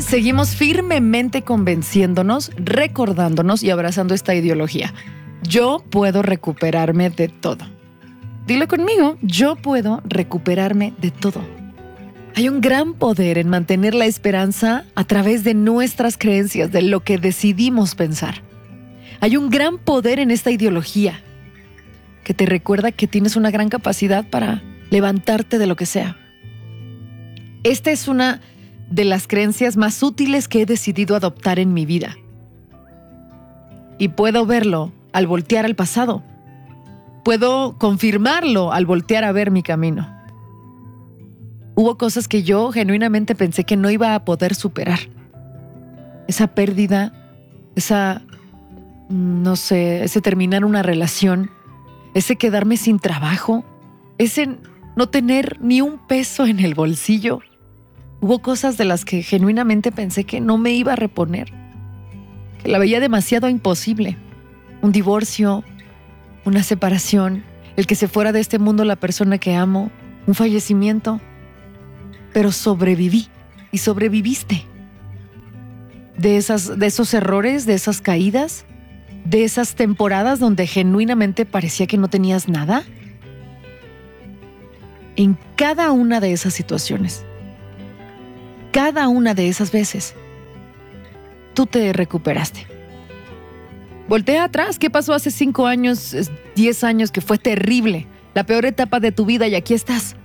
seguimos firmemente convenciéndonos, recordándonos y abrazando esta ideología. Yo puedo recuperarme de todo. Dilo conmigo, yo puedo recuperarme de todo. Hay un gran poder en mantener la esperanza a través de nuestras creencias, de lo que decidimos pensar. Hay un gran poder en esta ideología que te recuerda que tienes una gran capacidad para levantarte de lo que sea. Esta es una de las creencias más útiles que he decidido adoptar en mi vida. Y puedo verlo al voltear al pasado. Puedo confirmarlo al voltear a ver mi camino. Hubo cosas que yo genuinamente pensé que no iba a poder superar. Esa pérdida, ese terminar una relación, ese quedarme sin trabajo, ese no tener ni un peso en el bolsillo. Hubo cosas de las que genuinamente pensé que no me iba a reponer, que la veía demasiado imposible. Un divorcio, una separación, el que se fuera de este mundo la persona que amo, un fallecimiento. Pero sobreviví y sobreviviste. De esos errores, de esas caídas, de esas temporadas donde genuinamente parecía que no tenías nada. En cada una de esas situaciones, cada una de esas veces, tú te recuperaste. Voltea atrás, ¿qué pasó hace 5 años, 10 años que fue terrible? La peor etapa de tu vida y aquí estás.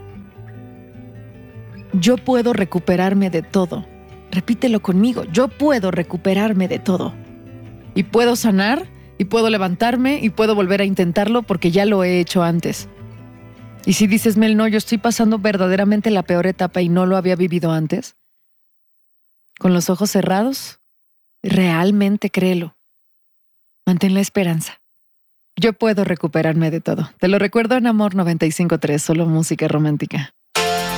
Yo puedo recuperarme de todo. Repítelo conmigo, yo puedo recuperarme de todo. Y puedo sanar, y puedo levantarme, y puedo volver a intentarlo porque ya lo he hecho antes. Y si dices, Mel, no, yo estoy pasando verdaderamente la peor etapa y no lo había vivido antes, con los ojos cerrados, realmente créelo. Mantén la esperanza. Yo puedo recuperarme de todo. Te lo recuerdo en Amor 95.3, solo música romántica.